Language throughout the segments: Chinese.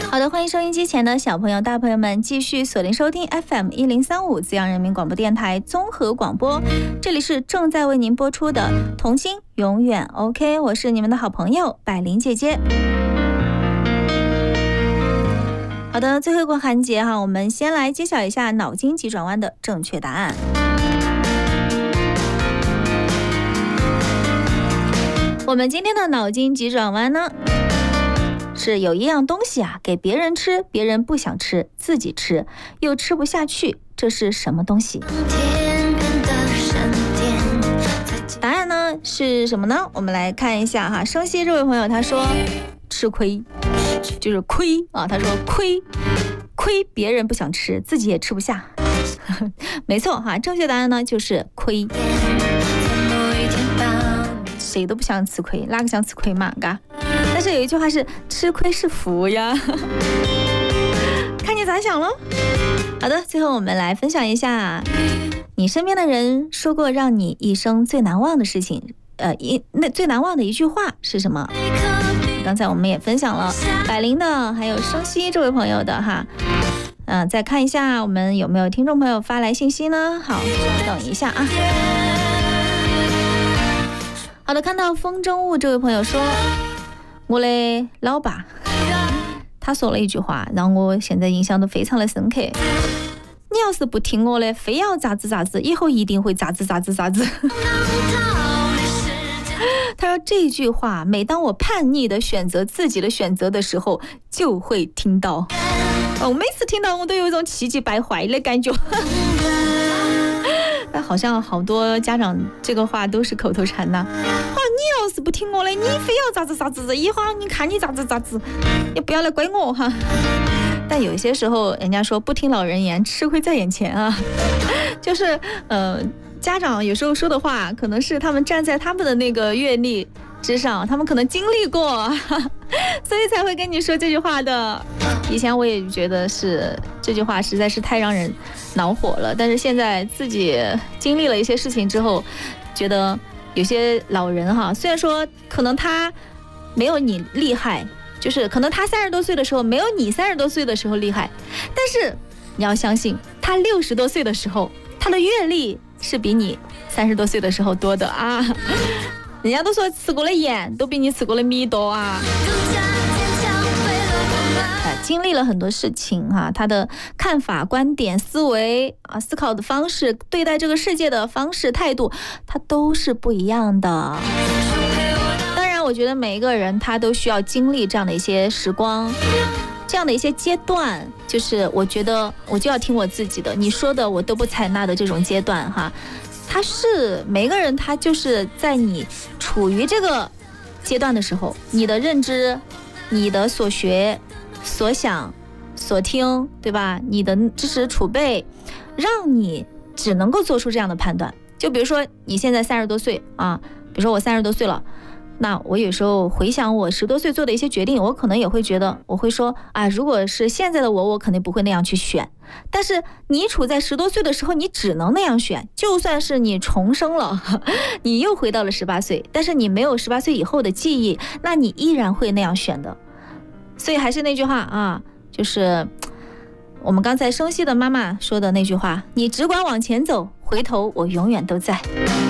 好的，欢迎收音机前的小朋友大朋友们继续锁定收听 FM1035 滋阳人民广播电台综合广播，这里是正在为您播出的童心永远 OK， 我是你们的好朋友百灵姐姐。好的，最后一个环节哈，我们先来揭晓一下脑筋急转弯的正确答案。我们今天的脑筋急转弯呢，是有一样东西啊，给别人吃，别人不想吃，自己吃又吃不下去，这是什么东西？答案呢是什么呢？我们来看一下哈。生西这位朋友他说吃亏，就是亏啊，他说亏别人不想吃，自己也吃不下。没错哈，正确答案呢就是亏。谁都不想吃亏，哪个想吃亏嘛？嘎。但是有一句话是吃亏是福呀，看你咋想了。好的，最后我们来分享一下，你身边的人说过让你一生最难忘的事情，最难忘的一句话是什么？刚才我们也分享了百灵的，还有生西这位朋友的哈。再看一下我们有没有听众朋友发来信息呢？好，等一下啊。好的，看到风筝雾这位朋友说，我的老爸他说了一句话让我现在印象都非常的深刻，你要是不听我的，非要咋子咋子，以后一定会咋子咋子咋子。他说这句话每当我叛逆的选择自己的选择的时候就会听到，我每次听到我都有一种气急败坏的感觉。但好像好多家长这个话都是口头禅呐。你要是不听我的，你非要咋子咋子，以后你看你咋子咋子，也不要来怪我哈。但有些时候人家说不听老人言，吃亏在眼前啊。就是家长有时候说的话可能是他们站在他们的那个阅历之上，他们可能经历过，所以才会跟你说这句话的。以前我也觉得是这句话实在是太让人恼火了，但是现在自己经历了一些事情之后，觉得有些老人哈，虽然说可能他没有你厉害，就是可能他30多岁的时候没有你30多岁的时候厉害，但是你要相信他60多岁的时候，他的阅历是比你30多岁的时候多的啊。人家都说吃过的盐都比你吃过的米多啊。经历了很多事情哈，他的看法、观点、思维啊，思考的方式，对待这个世界的方式、态度，他都是不一样的。当然我觉得每一个人他都需要经历这样的一些时光，这样的一些阶段，就是我觉得我就要听我自己的，你说的我都不采纳的这种阶段哈。他是每个人，他就是在你处于这个阶段的时候，你的认知、你的所学、所想、所听，对吧？你的知识储备，让你只能够做出这样的判断。就比如说你现在30多岁啊，比如说我30多岁了，那我有时候回想我10多岁做的一些决定，我可能也会觉得，我会说啊，如果是现在的我肯定不会那样去选。但是你处在10多岁的时候，你只能那样选。就算是你重生了，你又回到了18岁，但是你没有18岁以后的记忆，那你依然会那样选的。所以还是那句话啊，就是我们刚才生西的妈妈说的那句话，你只管往前走，回头我永远都在。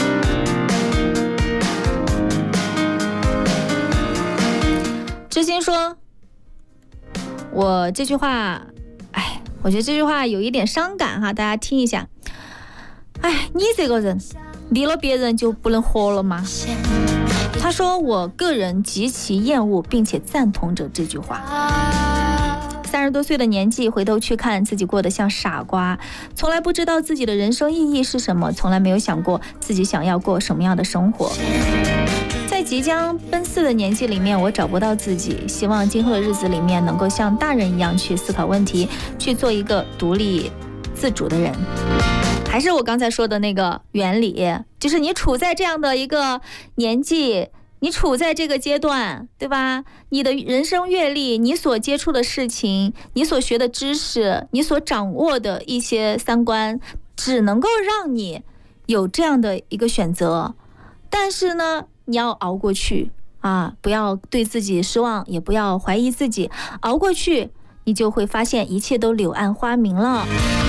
知心说，我这句话，我觉得这句话有一点伤感哈，大家听一下。你这个人离了别人就不能活了吗？他说我个人极其厌恶并且赞同着这句话。30多岁的年纪回头去看自己过得像傻瓜，从来不知道自己的人生意义是什么，从来没有想过自己想要过什么样的生活。在即将奔四的年纪里面，我找不到自己，希望今后的日子里面能够像大人一样去思考问题，去做一个独立自主的人。还是我刚才说的那个原理，就是你处在这样的一个年纪，你处在这个阶段，对吧？你的人生阅历，你所接触的事情，你所学的知识，你所掌握的一些三观，只能够让你有这样的一个选择。但是呢，你要熬过去啊，不要对自己失望，也不要怀疑自己，熬过去， 你就会发现一切都柳暗花明了。